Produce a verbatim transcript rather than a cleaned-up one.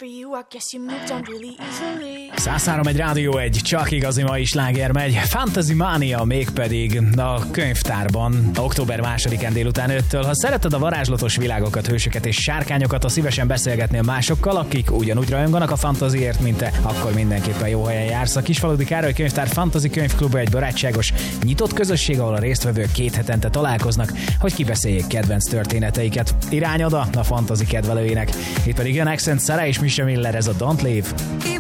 száz három egy Rádió egy, csak igazi mai sláger megy. Fantasy Mania, mégpedig a könyvtárban október másodikán délután öttől. Ha szereted a varázslatos világokat, hősöket és sárkányokat, ha szívesen beszélgetnél másokkal, akik ugyanúgy rajonganak a fantasyért, mint te, akkor mindenképpen jó helyen jársz. A Kisfaludy Károly Könyvtár Fantasy Könyvklubja egy barátságos, nyitott közösség, ahol a résztvevők két hetente találkoznak, hogy kibeszéljék kedvenc történeteiket. Irány oda a fantasy kedvelőinek. Itt pedig jön Accent Sarah és Misha Miller, ez a Don't Leave.